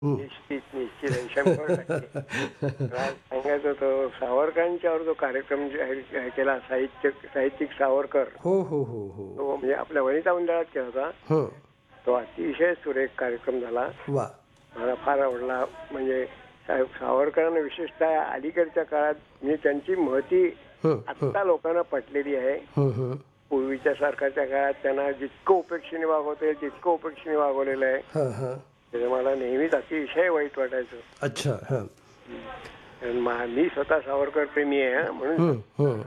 हं. निश्चित, निश्चित आहे. 100% मला सांगायचं होतं सावरकरांच्यावर जो कार्यक्रम जाहीर केला साहित्यिक सावरकर, हो, हो, हो, हो. तो म्हणजे आपल्या वनिता मंडळात केला होता. हं. तो अतिशय सुरेख कार्यक्रम झाला. वाह! मला फार आवडला. म्हणजे सावरकरांना विशेषतः अलीकडच्या काळात म्हणजे त्यांची महती हं, हं. आत्ता लोकांना पटलेली आहे. हं, हं. पूर्वीच्या सारखाच्या काळात त्यांना जितकं उपेक्षेने वागवता येईल तितकं उपेक्षेने वागवलेलं आहे. हां, हां. त्याचं मला नेहमीच अतिशय वाईट वाटायचं. अच्छा. हां. कारण मी स्वतः सावरकर प्रेमी आहे हा. म्हणून हं, हं.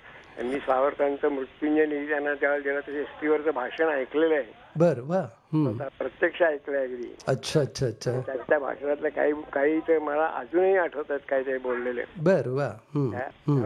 मी सावरकरांचं मृत्युंजय निधी त्यावेळेला दिलं तर एसटीवरचं भाषण ऐकलेलं आहे. बरं. वाह! हं. स्वतः प्रत्यक्ष ऐकलंय अगदी. अच्छा, अच्छा, अच्छा. त्या भाषणातल्या काही काही तर मला अजूनही आठवतात काय ते बोललेले. बरं. वाह! हं, हं.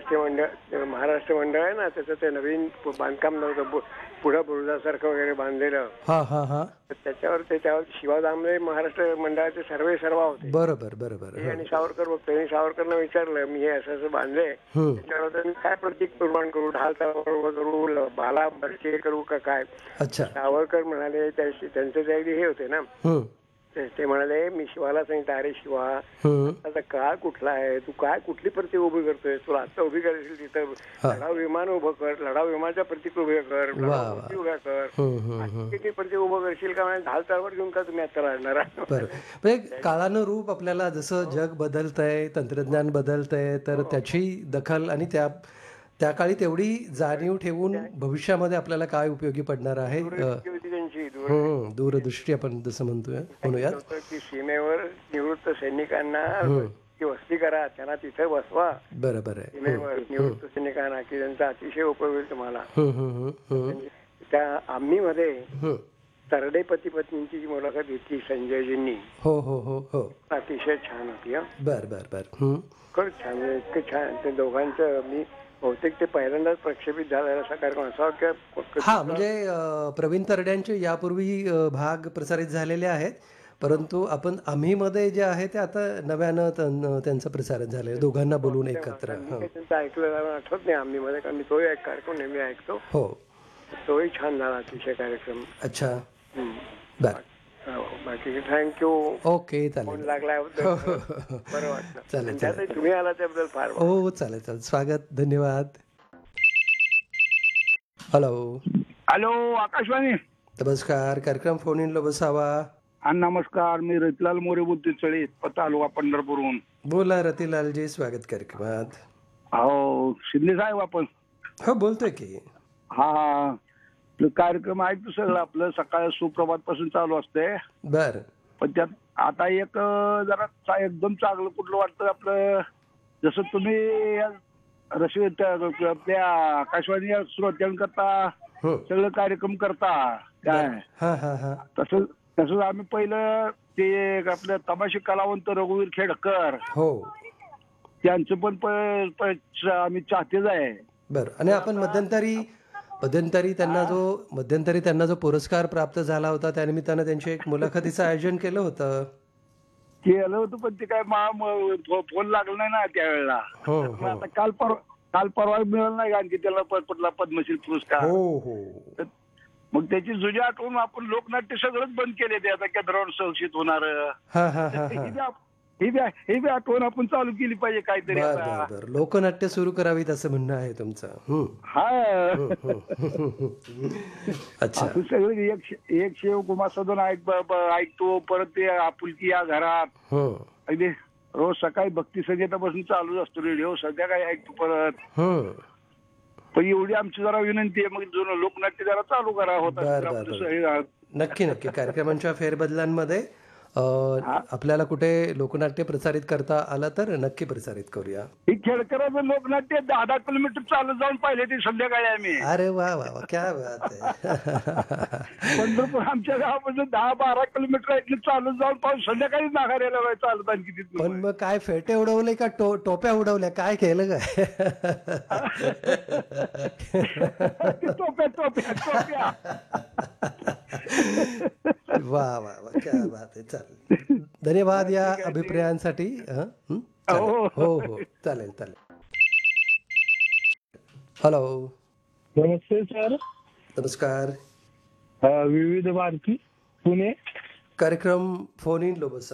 महाराष्ट्र मंडळ आहे ना, त्याचं ते नवीन बांधकाम नव्हतं पुढं बुरुजासारखं वगैरे बांधलेलं. हां, हां, हां. तर त्याच्यावर शिवा दामले महाराष्ट्र मंडळाचे सर्वा होते. बरोबर, बरोबर. ते हं. आणि सावरकर बघतो. सावरकरला विचारलं मी हे असं असं बांधलंय, हं. त्याच्यावर मी काय प्रतीक निर्माण करू, ढाल तलवार करू, भाला बरके करू का काय. अच्छा. सावरकर म्हणाले त्यांचे जे अगदी हे होते ना, हं. ते म्हणाले मी शिवाला सांगितलं अरे शिवा हं. आता काळ कुठला आहे, तू काय कुठली प्रतीक उभी करतोय, तुला आता उभी करायची तिथं हा. लढाऊ विमान उभं कर, लढाऊ विमानाच्या प्रतीक उभे कर, वा, वा. लढाऊ उभ्या कर. हं, हं, हं. किती प्रतीक उभं करशील का म्हणजे ढाल तलवार घेऊन का तुम्ही आता लढणार. बरं. म्हणजे काळानुरूप आपल्याला जसं जग बदलतंय, तंत्रज्ञान बदलतंय, तर त्याची दखल आणि त्या काळी तेवढी जाणीव ठेवून भविष्यामध्ये आपल्याला काय उपयोगी पडणार आहे दूरदृष्टी होती त्यांची. दूरदृष्टी आपण जसं म्हणूयात. होतं की सीमेवर निवृत्त सैनिकांना हं. वस्ती करा, त्यांना तिथे बसवा. बरोबर आहे. सीमेवर निवृत्त सैनिकांना की त्यांचा अतिशय उपयोग होईल तुम्हाला. हं, हं, हं, हं. त्या आम्हीमध्ये हं. तरडे पती पत्नींची जी मुलाखत घेतली संजयजींनी, हो, हो, हो, हो. अतिशय छान होती. बर. हं. खरंच छान, इतकं छान ते दोघांचं. मी बहुतेक ते पहिल्यांदाच प्रक्षेपित झालेला असा कार्यक्रम असा हां, म्हणजे प्रवीण तरड्यांचे यापूर्वी भाग प्रसारित झालेले आहेत. परंतु आपण आम्हीमध्ये जे आहे ते आता नव्यानं त्यांचं प्रसारण झालं आहे, दोघांना बोलवून एकत्र. मी हं. काही त्यांचं ऐकलं आठवत नाही आम्हीमध्ये, कारण मी तोही एक कार्यक्रम नेहमी ऐकतो. हो. तोही छान झाला अतिशय कार्यक्रम. अच्छा. हं. बरं. हो, बाकी थँक्यू. ओके, फोन चालेल. लागल्याबद्दल हो, खरंच हो, हो. बरं वाटलं. चालेल, आणि चालेल. त्यातही तुम्ही आला त्याबद्दल फार हो, चालेल. स्वागत. धन्यवाद. हॅलो. हॅलो, आकाशवाणी. नमस्कार. कार्यक्रम फोन इनला बसावा. नमस्कार. मी रतिलाल मोरे बोलतोय, चळीत तालुका पंढरपूरहून. बोला रतिलालजी, स्वागत कार्यक्रमात. हो, शिंदे साहेब आपण. हो, बोलतोय की. हा, आपलं कार्यक्रम ऐकतो सगळं. आपलं सकाळ सुप्रभात पासून चालू असते. बर. पण त्यात आता एक जरा एकदम चांगलं कुठलं वाटतं आपलं, जसं तुम्ही आपल्या आकाशवाणी श्रोत्यांकरता सगळं कार्यक्रम करता काय, हा हा हा. तसंच आम्ही पहिलं ते आपलं तमाशे कलावंत रघुवीर खेडकर, हो. त्यांचं पण आम्ही चाहतेच आहे. बर. आणि आपण मध्यंतरी त्यांना जो पुरस्कार प्राप्त झाला होता त्यानिमित्तानं त्यांची एक मुलाखतीचं आयोजन केलं होतं. पण ते काय फोन लागला नाही ना त्यावेळेला. हो, मग आता काल परवा मिळाला नाही आणखी त्याला कुठला पद्मश्री पुरस्कार. हो हो. मग त्याची जुजी आठवून आपण लोकनाट्य सगळंच बंद केले. ते आता केंद्रावर संक्षिप्त होणार. हा हा हा हा. ही बी आठवण आपण चालू केली पाहिजे काहीतरी. बर. लोकनाट्य सुरू करावीत असं म्हणणं आहे तुमचं. हा. अच्छा. असं सगळं एक शेव कुमार सदन ऐकतो. परत ते आपुलकी या घरात अगदी रोज सकाळी भक्ती संगीतापासून चालूच असतो रेडिओ. संध्याकाळी ऐकतो परत. पण एवढी आमची जरा विनंती आहे, मग जुनं लोकनाट्य जरा चालू करा. होता नक्की कार्यक्रमांच्या फेरबदलांमध्ये आपल्याला कुठे लोकनाट्य प्रसारित करता आला तर नक्की प्रसारित करूया. ही खेडकरांचं लोकनाट्य 10 किलोमीटर चालत जाऊन पाहिले ते संध्याकाळी आम्ही. अरे वा वा वा, क्या बात आहे. पंढरपूर आमच्या गावापासून 10-12 किलोमीटर चालत जाऊन पाऊस संध्याकाळीच नागाऱ्याला चालत आणखी तिथून. पण मग काय फेटे उडवले का टोप्या उडवल्या, काय केलं काय? टोप्या. वा वा वा, क्या बात आहे. चालेल, धन्यवाद या अभिप्रायांसाठी. हो, चालेल. हॅलो. नमस्ते सर. नमस्कार. विविध भारती पुणे. कार्यक्रम फोन इन लो बसा.